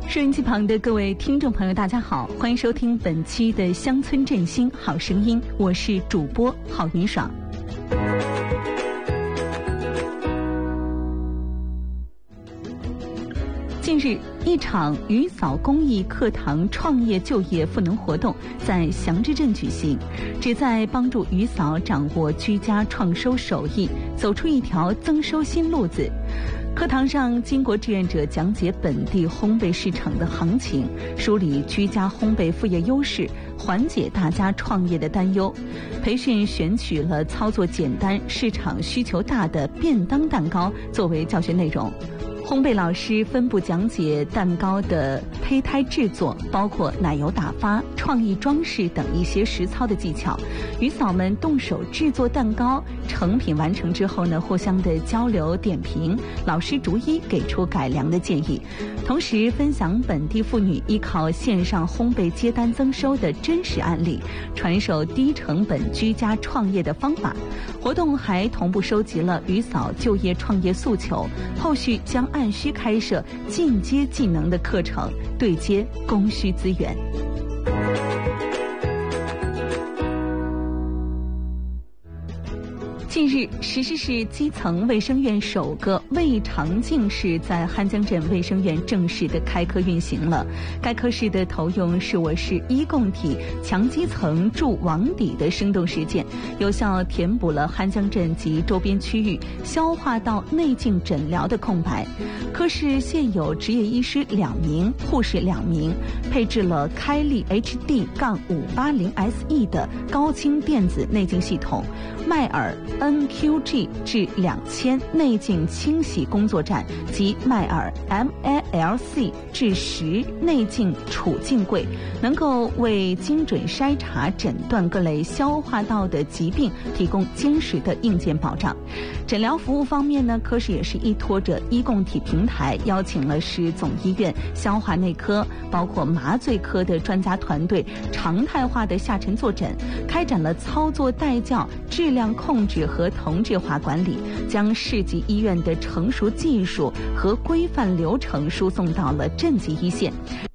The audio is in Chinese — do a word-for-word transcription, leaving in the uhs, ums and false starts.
收音机旁的各位听众朋友，大家好，欢迎收听本期的乡村振兴好声音，我是主播郝云爽。近日，一场雨扫公益课堂创业就业赋能活动在祥之镇举行，旨在帮助雨扫掌握居家创收手艺，走出一条增收新路子。课堂上，经国志愿者讲解本地烘焙市场的行情，梳理居家烘焙副业优势，缓解大家创业的担忧。培训选取了操作简单、市场需求大的便当蛋糕作为教学内容。烘焙老师分步讲解蛋糕的胚胎制作，包括奶油打发、创意装饰等一些实操的技巧。雨扫们动手制作蛋糕，成品完成之后呢，互相的交流点评，老师逐一给出改良的建议，同时分享本地妇女依靠线上烘焙接单增收的真实案例，传授低成本居家创业的方法。活动还同步收集了雨扫就业创业诉求，后续将按需开设进阶技能的课程，对接供需资源。近日，石狮市基层卫生院首个胃肠镜室在酣江镇卫生院正式的开课运行了。该科室的投用是我市一共体强基层助网底的生动实践，有效填补了酣江镇及周边区域消化道内镜诊疗的空白。科室现有执业医师两名，护士两名，配置了开立 H D 五八零 S E 的高清电子内镜系统，迈尔 N Q G 至两千内镜清洗工作站及迈尔 M A L C 至十内镜储镜柜，能够为精准筛查诊断各类消化道的疾病提供坚实的硬件保障。诊疗服务方面呢，科室也是依托着医共体平台，邀请了市总医院消化内科包括麻醉科的专家团队常态化的下沉坐诊，开展了操作带教、质量控制和同质化管理，将市级医院的成熟技术和规范流程输送到了镇级一线，